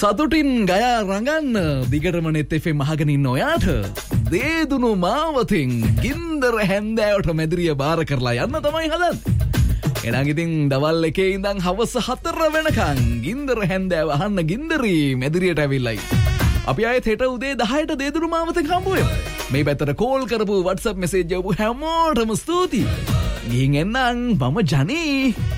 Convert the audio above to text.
සතුටින් ගයා රඟන්න දිගටම නෙත් FM අහගෙන ඉන්න ඔයාට දේදුණු මාවතින් ගින්දර හැන්දෑවට මැදිරිය බාර කරලා යන්න තමයි හදන්නේ. එහෙනම් ඉතින් දවල් 1 ඉඳන් හවස 4 වෙනකන් ගින්දර හැන්දෑව අහන්න ගින්දරි මැදිරියට ඇවිල්ලායි. අපි ආයෙත් හෙට උදේ 10ට දේදුණු මාවතෙන් හම්බ වෙමු. මේ පැත්තට කෝල් කරපු WhatsApp message යවපු හැමෝටම ස්තුතියි. ගිහින් එන්නම් මම ජනී.